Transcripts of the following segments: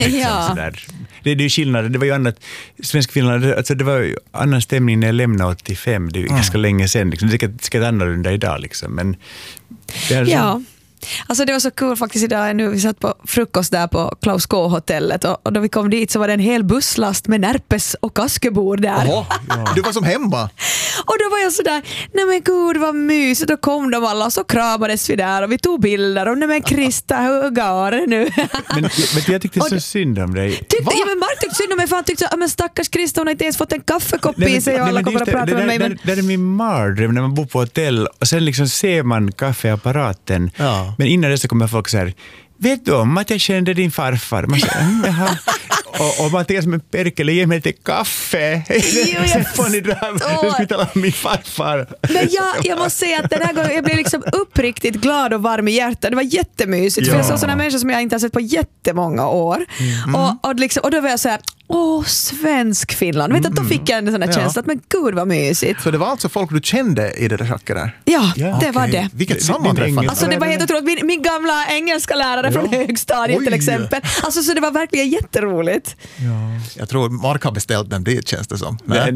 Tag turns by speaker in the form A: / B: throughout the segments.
A: Ja.
B: Sådär. Det är ju skillnad, det var ju annat, svensk Finland, alltså det var ju annan stämning när jag lämnade 85, det är ju ganska länge sedan, liksom. Det är säkert annorlunda idag liksom, men det är
A: Ja. Alltså det var så kul faktiskt idag nu, vi satt på frukost där på Klaus K-hotellet och då vi kom dit så var det en hel busslast med närpes och kaskebor där.
C: Jaha, du var som hemma.
A: Och då var jag sådär, nej men gud vad mysigt, då kom de alla och så kramades vi där och vi tog bilder och nej men Krista, hur går det nu?
B: men jag tyckte så synd om dig.
A: Ja men Mark tyckte synd om mig för han tyckte men stackars Krista, hon har inte ens fått en kaffekopp i sig och alla kommer att prata med mig. Men...
B: Det är min mardröm när man bor på hotell och sen liksom ser man kaffeapparaten.
C: Ja.
B: Men innan det så kommer folk så här, vet du om att jag kände din farfar? Man säger, jaha. Och man tänker som en perkele, ge mig lite kaffe. Sen får ni dra, jag skulle tala om min farfar.
A: Men jag måste säga att den här gången jag blev liksom uppriktigt glad och varm i hjärtat. Det var jättemysigt, för jag såg sådana människor som jag inte har sett på jättemånga år. Och då var jag så här, svensk Finland. Vet du, då fick jag en sån här känsla att men gud vad mysigt.
C: Så det var alltså folk du kände i det där schacket där?
A: Ja, det var det.
C: Vilket sammanträffande.
A: Alltså det var helt otroligt. Min gamla engelska lärare från högstadiet till exempel. Alltså så det var verkligen jätteroligt.
C: Ja. Jag tror Mark har beställt den dit, känns det som.
B: Nej,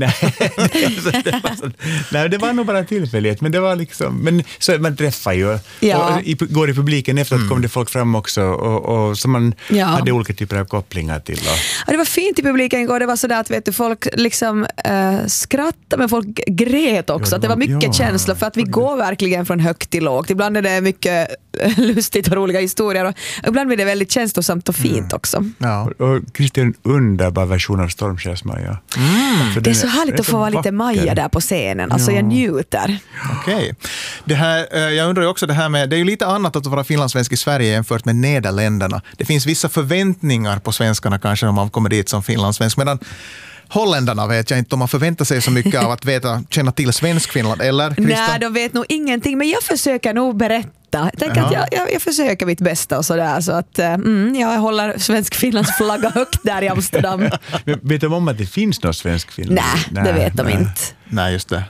B: det var nog bara tillfälligt, men det var liksom, men så man träffar ju.
A: Ja.
B: Och går i publiken efteråt kom det folk fram också och som man hade olika typer av kopplingar till.
A: Och det var fint i publiken igår, det var sådär att vet du, folk liksom skrattade men folk grät också, att det var mycket känslor för att vi går verkligen från högt till lågt. Ibland är det mycket lustigt och roliga historier och ibland blir det väldigt känslosamt och fint också.
C: Ja.
B: Och Christian, underbar version av Stormskärsmaja.
A: Det är så härligt att få vara lite Maja där på scenen, alltså jag njuter.
C: Okej. Det här, jag undrar ju också det här med, det är ju lite annat att vara finlandssvensk i Sverige jämfört med Nederländerna. Det finns vissa förväntningar på svenskarna kanske om man kommer dit som finlandssvensk, medan holländarna vet jag inte om man förväntar sig så mycket av att känna till svensk Finland, eller Krista?
A: Nej, de vet nog ingenting, men jag försöker nog berätta. Jag tänker att jag försöker mitt bästa och sådär, så att jag håller svensk Finlands flagga högt där i Amsterdam.
B: Men vet de om att det finns någon svensk Finland?
A: Nej, det vet de inte.
C: Nej, just det.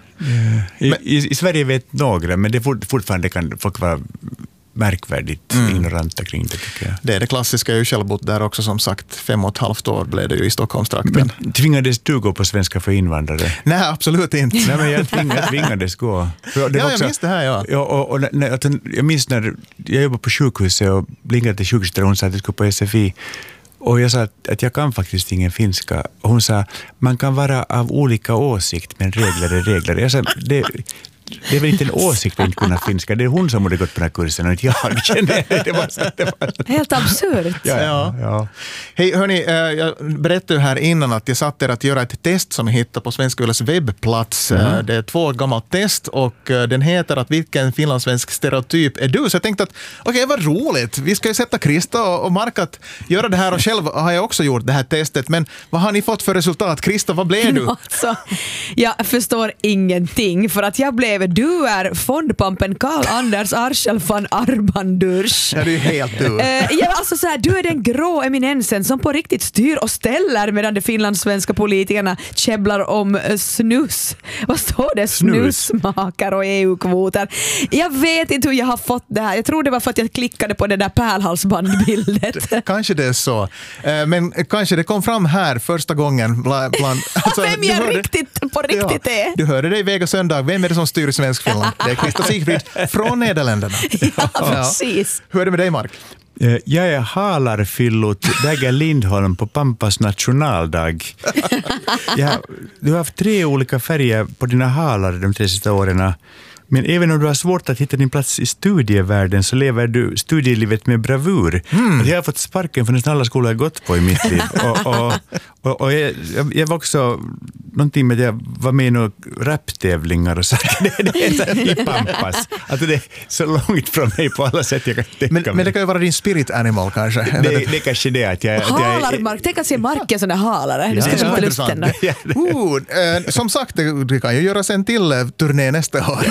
B: I Sverige vet några, men det fortfarande kan folk vara märkvärdigt ignoranta kring det, tycker jag.
C: Det är det klassiska, jag har ju själv bott där också, som sagt 5,5 år blev det ju i Stockholmstrakten.
B: Men tvingades du gå på svenska för invandrare?
C: Nej, absolut inte.
B: Nej, men jag tvingades gå.
C: Jag minns det här,
B: jag minns när jag jobbade på sjukhuset och blinkade till sjukhuset och hon sa att jag skulle på SFI. Och jag sa att jag kan faktiskt ingen finska. Och hon sa, man kan vara av olika åsikt, men regler är regler. Jag sa, det är väl inte en åsikt att inte kunna finska. Det är hon som hade gått på den här kursen och inte jag. Det var
A: helt absurt.
C: Ja. Hej, hörni, jag berättade ju här innan att jag satt er att göra ett test som jag hittade på Svenska Yles webbplats. Det är 2 år gammalt test och den heter att vilken finlandssvensk stereotyp är du? Så jag tänkte att okej, vad roligt. Vi ska ju sätta Krista och Mark att göra det här, och själv har jag också gjort det här testet. Men vad har ni fått för resultat? Krista, vad blev du?
A: Alltså, jag förstår ingenting, för att jag blev du är fondpampen Karl-Anders Arschel van Arbandurs.
C: Ja, det är ju helt du.
A: Alltså så här, du är den grå eminensen som på riktigt styr och ställer medan de finlandssvenska politikerna käbblar om snus. Vad står det? Snusmakar och EU-kvoter. Jag vet inte hur jag har fått det här. Jag tror det var för att jag klickade på det där pärlhalsbandbildet.
C: Kanske det är så. Men kanske det kom fram här första gången bland alltså,
A: vem jag på riktigt är.
C: Du hörde det i Vega söndag. Vem är det som styr i svensk Finland? Det är Krista Sigfrid från Nederländerna.
A: Ja, precis.
C: Hur är det med dig, Mark?
B: Jag är halarfyllot Dagger Lindholm på Pampas nationaldag. Du har haft 3 olika färger på dina halar de 3 sista åren. Men även om du har svårt att hitta din plats i studievärlden så lever du studielivet med bravur. Jag har fått sparken från nästan alla skolor jag gått på i mitt liv. Och jag var också någonting med att jag var med i några raptävlingar och så. Det är i Pampas. Alltså det är så långt från mig på alla sätt jag kan tänka mig.
C: Men det kan ju vara din spirit animal kanske.
B: Det kanske det att jag...
A: Halarmark, tänk att se Mark en sån där halare. Det ska vara lusten.
C: Som sagt, det kan ju göras en till turné nästa år.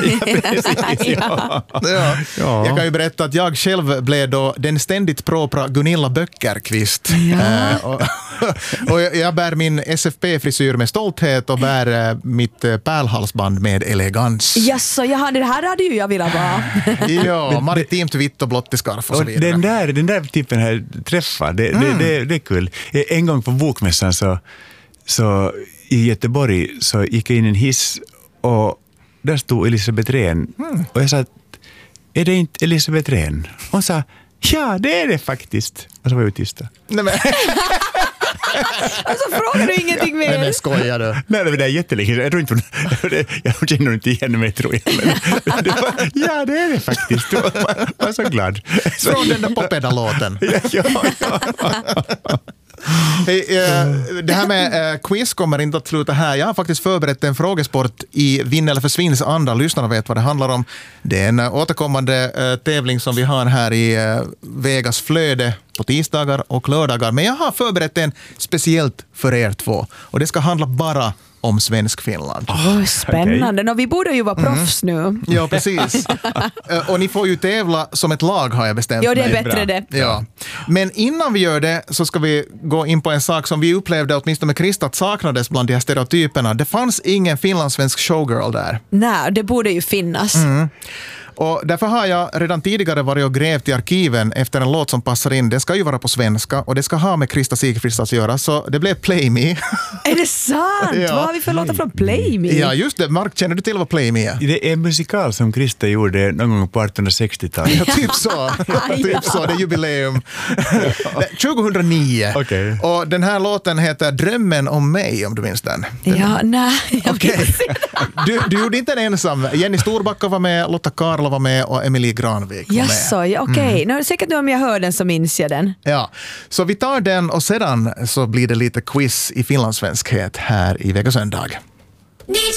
C: Ja. Jag kan ju berätta att jag själv blev då den ständigt propra Gunilla Böckerqvist. Och jag bär min SFP-frisyr med stolthet. finskhet och bär mitt pärlhalsband med elegans.
A: Jaså, det här hade ju jag velat vara.
C: Ja, maritimt vitt och blått i skarf och så vidare.
B: Den där typen här träffar, det är kul. En gång på bokmässan så i Göteborg så gick jag in i en hiss och där stod Elisabeth Rehn. Och jag sa, är det inte Elisabeth Rehn? Hon sa, ja, det är det faktiskt. Och så var jag tysta.
C: Nej, men.
A: Och så frågar du ingenting mer.
C: Nej, men skojar du?
B: Nej, det är jättelänge. Jag känner inte igen mig, tror jag. Men ja, det är det faktiskt. Jag var så glad.
C: Från den där Popeda-låten.
B: Ja.
C: Hej, det här med quiz kommer inte att sluta här. Jag har faktiskt förberett en frågesport i Vinn eller försvinns andra. Lyssnarna vet vad det handlar om. Det är en återkommande tävling som vi har här i Vegas flöde på tisdagar och lördagar. Men jag har förberett en speciellt för er två. Och det ska handla bara om svensk Finland.
A: Spännande. Okay. Vi borde ju vara proffs nu.
C: Ja, precis. Och ni får ju tävla som ett lag, har jag bestämt.
A: Ja, det är bättre det.
C: Ja. Men innan vi gör det så ska vi gå in på en sak som vi upplevde, åtminstone med Krista, att saknades bland de här stereotyperna. Det fanns ingen finlandssvensk showgirl där.
A: Nej, det borde ju finnas.
C: Och därför har jag redan tidigare varit och grävt i arkiven efter en låt som passar in. Det ska ju vara på svenska och det ska ha med Krista Sigfrids att göra. Så det blev Play Me.
A: Är det sant?
C: Ja.
A: Vad har vi för låtar från Play Me?
C: Ja, just det. Mark, känner du till vad Play Me är?
B: Det är en musikal som Krista gjorde någon gång på 1860-talet.
C: Ja, typ så. Typ så. Det är jubileum. 2009.
B: Okay.
C: Och den här låten heter Drömmen om mig, om du minns den.
A: Ja, nej.
C: Okay. Du gjorde inte den ensam. Jenny Storbacka var med, Lotta Karla var med och Emilie Granvik var med.
A: Jaså, ja, okej. Säkert nu om jag hör den så minns jag den.
C: Ja, så vi tar den och sedan så blir det lite quiz i finlandssvenskhet här i Vecka Söndag.